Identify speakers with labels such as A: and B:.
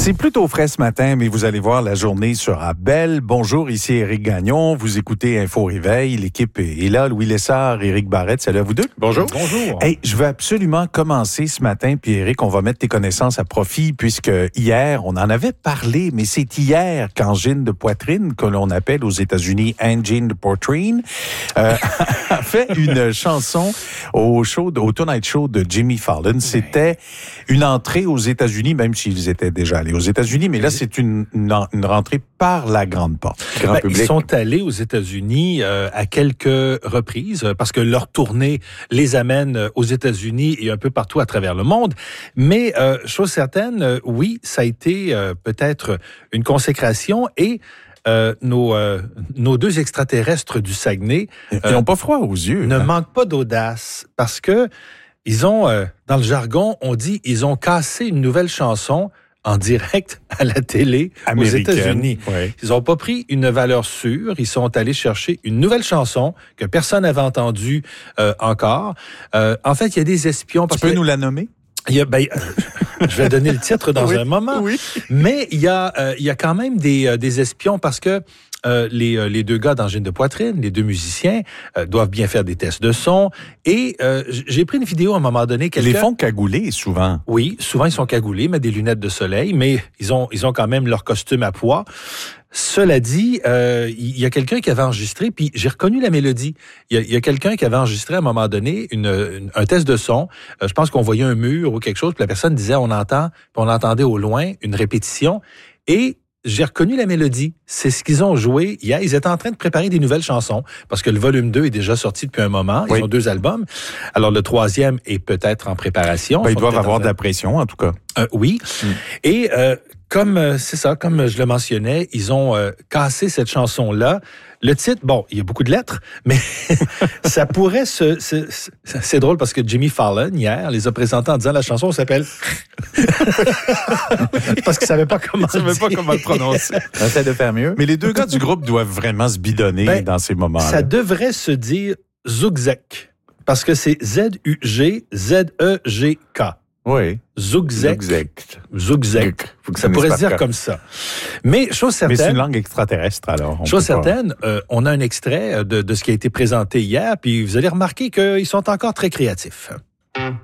A: C'est plutôt frais ce matin, mais vous allez voir, la journée sera belle. Bonjour, ici Éric Gagnon. Vous écoutez Info Réveil. L'équipe est là. Louis Lessard, Éric Barrette. Salut à vous deux.
B: Bonjour. Bonjour.
A: Hey, je veux absolument commencer ce matin, puis Éric, on va mettre tes connaissances à profit, puisque hier, on en avait parlé, mais c'est hier qu'Angine de poitrine, que l'on appelle aux États-Unis Angine de poitrine, a fait une chanson au Tonight Show de Jimmy Fallon. C'était une entrée aux États-Unis, même s'ils étaient déjà allés aux États-Unis, mais là, c'est une rentrée par la grande porte. Grand public.
B: Ils sont allés aux États-Unis à quelques reprises, parce que leur tournée les amène aux États-Unis et un peu partout à travers le monde. Mais, chose certaine, oui, ça a été peut-être une consécration et nos deux extraterrestres du Saguenay
A: Ils n'ont pas froid aux yeux.
B: ne manquent pas d'audace parce que ils ont, dans le jargon, on dit, ils ont cassé une nouvelle chanson en direct à la télé
A: américaine,
B: aux États-Unis.
A: Ouais.
B: Ils n'ont pas pris une valeur sûre. Ils sont allés chercher une nouvelle chanson que personne n'avait entendue encore. En fait, il y a des espions.
A: Tu peux nous la nommer?
B: Je vais donner le titre dans un moment.
A: Oui.
B: Mais il y a quand même des espions parce que les deux gars d'Angine de poitrine, les deux musiciens, doivent bien faire des tests de son. Et j'ai pris une vidéo à un moment donné.
A: Ils les font cagouler souvent.
B: Oui, souvent ils sont cagoulés, mettent des lunettes de soleil, mais ils ont quand même leur costume à pois. Cela dit, il y a quelqu'un qui avait enregistré, puis j'ai reconnu la mélodie. Il y a quelqu'un qui avait enregistré à un moment donné un test de son. Je pense qu'on voyait un mur ou quelque chose, puis la personne disait on entendait au loin une répétition. Et j'ai reconnu la mélodie. C'est ce qu'ils ont joué hier. Ils étaient en train de préparer des nouvelles chansons parce que le volume 2 est déjà sorti depuis un moment. Ils ont 2 albums. Alors, le 3e est peut-être en préparation.
A: Ils doivent avoir de la pression, en tout cas.
B: Oui. Et comme je le mentionnais, ils ont cassé cette chanson-là. Le titre, bon, il y a beaucoup de lettres, mais ça pourrait c'est drôle parce que Jimmy Fallon, hier, les a présentés en disant la chanson s'appelle... parce qu'ils ne savaient pas comment
A: le prononcer.
C: On essaie de faire mieux.
A: Mais les deux gars du groupe doivent vraiment se bidonner dans ces moments-là.
B: Ça devrait se dire Zugzek, parce que c'est Z-U-G-Z-E-G-K.
A: Oui.
B: Zugzek. Ça pourrait se dire comme ça. Mais chose certaine...
A: Mais c'est une langue extraterrestre, alors.
B: Chose certaine, on a un extrait de ce qui a été présenté hier, puis vous allez remarquer qu'ils sont encore très créatifs.